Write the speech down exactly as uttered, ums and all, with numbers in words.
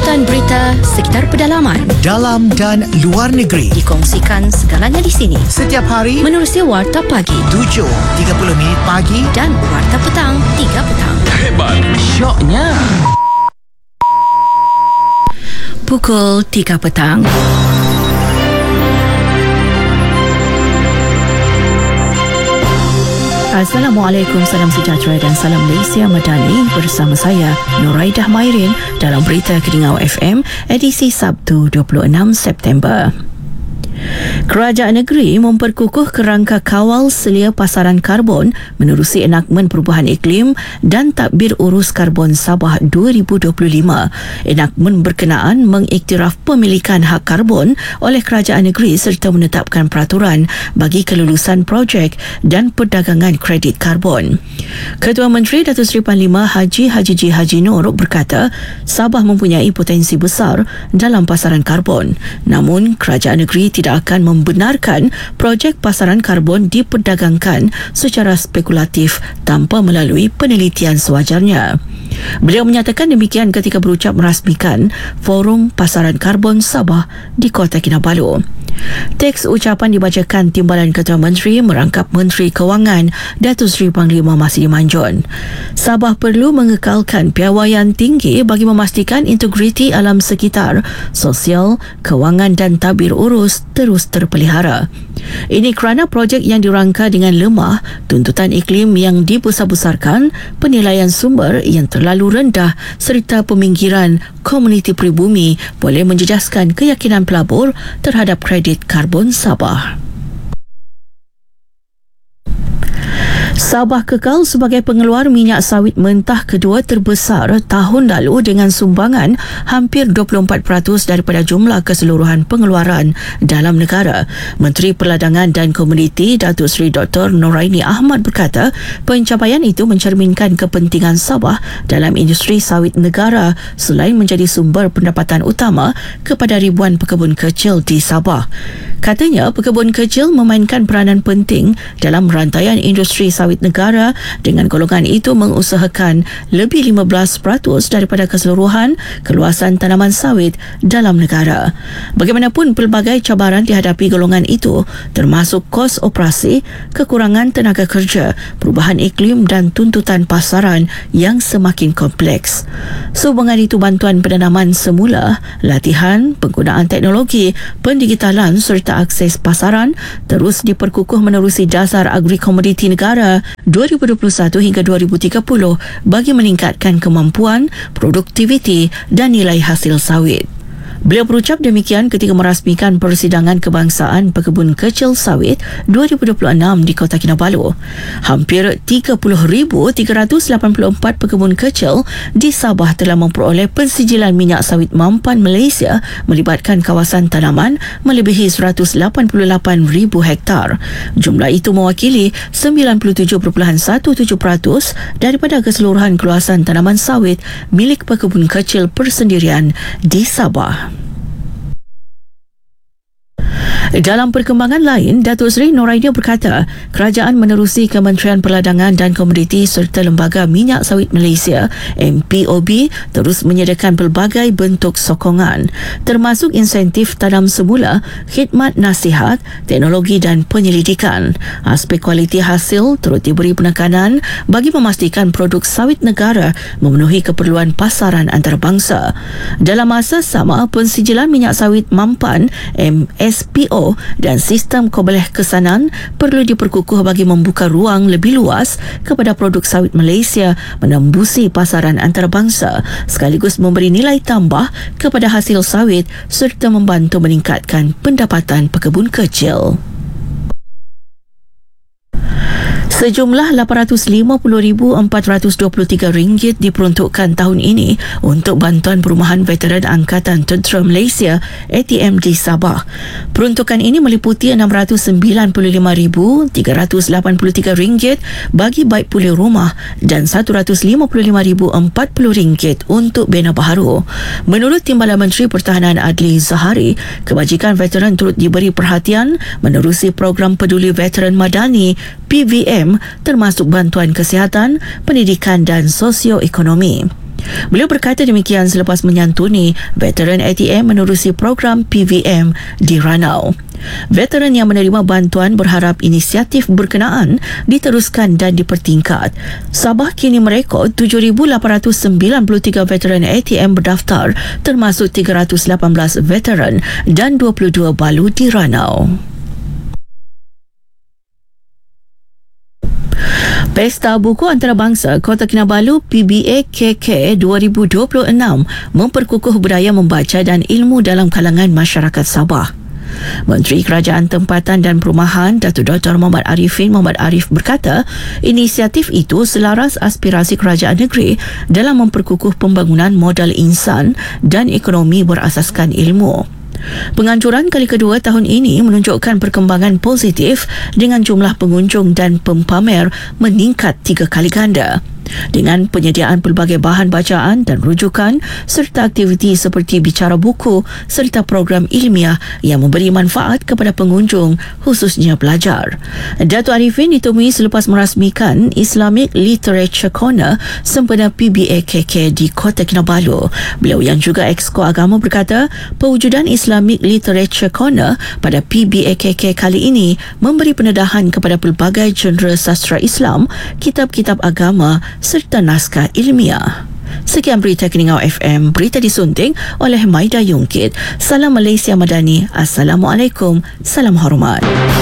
Jemputan berita sekitar pedalaman, dalam dan luar negeri, dikongsikan segalanya di sini. Setiap hari Menerusi Warta Pagi tujuh tiga puluh minit pagi dan Warta Petang tiga petang. Hebat, syoknya. Pukul tiga petang. Assalamualaikum, salam sejahtera dan salam Malaysia Madani. Bersama saya Nuraidah Mairin dalam Berita Kedingau F M edisi Sabtu dua puluh enam September. Kerajaan negeri memperkukuh kerangka kawal selia pasaran karbon menerusi enakmen perubahan iklim dan tadbir urus karbon Sabah dua ribu dua puluh lima. Enakmen berkenaan mengiktiraf pemilikan hak karbon oleh kerajaan negeri serta menetapkan peraturan bagi kelulusan projek dan perdagangan kredit karbon. Ketua Menteri Datuk Seri Panglima Haji Haji G. Haji Nur berkata Sabah mempunyai potensi besar dalam pasaran karbon. Namun kerajaan negeri tidak akan membenarkan projek pasaran karbon diperdagangkan secara spekulatif tanpa melalui penelitian sewajarnya. Beliau menyatakan demikian ketika berucap merasmikan Forum Pasaran Karbon Sabah di Kota Kinabalu. Teks ucapan dibacakan Timbalan Ketua Menteri merangkap Menteri Kewangan Datuk Seri Panglima Masidi Manjun. Sabah perlu mengekalkan piawaian tinggi bagi memastikan integriti alam sekitar, sosial, kewangan dan tabir urus terus terpelihara. Ini kerana projek yang dirangka dengan lemah, tuntutan iklim yang dibesar-besarkan, penilaian sumber yang terlalu rendah serta peminggiran komuniti pribumi boleh menjejaskan keyakinan pelabur terhadap kredit karbon Sabah. Sabah kekal sebagai pengeluar minyak sawit mentah kedua terbesar tahun lalu dengan sumbangan hampir dua puluh empat peratus daripada jumlah keseluruhan pengeluaran dalam negara. Menteri Perladangan dan Komuniti Datuk Seri Doktor Noraini Ahmad berkata pencapaian itu mencerminkan kepentingan Sabah dalam industri sawit negara selain menjadi sumber pendapatan utama kepada ribuan pekebun kecil di Sabah. Katanya pekebun kecil memainkan peranan penting dalam rantaian industri sawit negara dengan golongan itu mengusahakan lebih lima belas peratus daripada keseluruhan keluasan tanaman sawit dalam negara. Bagaimanapun pelbagai cabaran dihadapi golongan itu termasuk kos operasi, kekurangan tenaga kerja, perubahan iklim dan tuntutan pasaran yang semakin kompleks. Sehubungan itu bantuan penanaman semula, latihan, penggunaan teknologi, pendigitalan serta akses pasaran terus diperkukuh menerusi dasar agri-komoditi negara dua ribu dua puluh satu hingga dua ribu tiga puluh bagi meningkatkan kemampuan, produktiviti dan nilai hasil sawit. Beliau berucap demikian ketika merasmikan Persidangan Kebangsaan Pekebun Kecil Sawit dua ribu dua puluh enam di Kota Kinabalu. Hampir tiga puluh ribu tiga ratus lapan puluh empat pekebun kecil di Sabah telah memperoleh pensijilan minyak sawit mampan Malaysia melibatkan kawasan tanaman melebihi seratus lapan puluh lapan ribu hektar. Jumlah itu mewakili sembilan puluh tujuh perpuluhan tujuh belas peratus daripada keseluruhan keluasan tanaman sawit milik pekebun kecil persendirian di Sabah. Dalam perkembangan lain, Datuk Seri Noraini berkata, kerajaan menerusi Kementerian Perladangan dan Komoditi serta Lembaga Minyak Sawit Malaysia M P O B terus menyediakan pelbagai bentuk sokongan, termasuk insentif tanam semula, khidmat nasihat, teknologi dan penyelidikan. Aspek kualiti hasil turut diberi penekanan bagi memastikan produk sawit negara memenuhi keperluan pasaran antarabangsa. Dalam masa sama, pensijilan minyak sawit mampan M S P O dan sistem kobeleh kesanan perlu diperkukuh bagi membuka ruang lebih luas kepada produk sawit Malaysia menembusi pasaran antarabangsa sekaligus memberi nilai tambah kepada hasil sawit serta membantu meningkatkan pendapatan pekebun kecil. Sejumlah lapan ratus lima puluh ribu empat ratus dua puluh tiga ringgit diperuntukkan tahun ini untuk bantuan perumahan veteran Angkatan Tentera Malaysia A T M di Sabah. Peruntukan ini meliputi enam ratus sembilan puluh lima ribu tiga ratus lapan puluh tiga ringgit bagi baik pulih rumah dan satu ratus lima puluh lima ribu empat puluh ringgit untuk bina baharu. Menurut Timbalan Menteri Pertahanan Adli Zahari, kebajikan veteran turut diberi perhatian menerusi program Peduli Veteran Madani P V M termasuk bantuan kesihatan, pendidikan dan sosioekonomi. Beliau berkata demikian selepas menyantuni veteran A T M menerusi program P V M di Ranau. Veteran yang menerima bantuan berharap inisiatif berkenaan diteruskan dan dipertingkat. Sabah kini merekod tujuh ribu lapan ratus sembilan puluh tiga veteran A T M berdaftar, termasuk tiga ratus lapan belas veteran dan dua puluh dua balu di Ranau. Pesta Buku Antarabangsa Kota Kinabalu P B A K K dua ribu dua puluh enam memperkukuh budaya membaca dan ilmu dalam kalangan masyarakat Sabah. Menteri Kerajaan Tempatan dan Perumahan Datuk Doktor Muhammad Arifin Muhammad Arif berkata, inisiatif itu selaras aspirasi kerajaan negeri dalam memperkukuh pembangunan modal insan dan ekonomi berasaskan ilmu. Penganjuran kali kedua tahun ini menunjukkan perkembangan positif dengan jumlah pengunjung dan pempamer meningkat tiga kali ganda. Dengan penyediaan pelbagai bahan bacaan dan rujukan serta aktiviti seperti bicara buku serta program ilmiah yang memberi manfaat kepada pengunjung khususnya pelajar. Datuk Arifin ditemui selepas merasmikan Islamic Literature Corner sempena P B A K K di Kota Kinabalu. Beliau yang juga Exco Agama berkata, pewujudan Islamic Literature Corner pada P B A K K kali ini memberi pendedahan kepada pelbagai genre sastra Islam, kitab-kitab agama serta naskah ilmiah. Sekian berita Keningau F M, berita disunting oleh Maida Yungkit. Salam Malaysia Madani. Assalamualaikum. Salam hormat.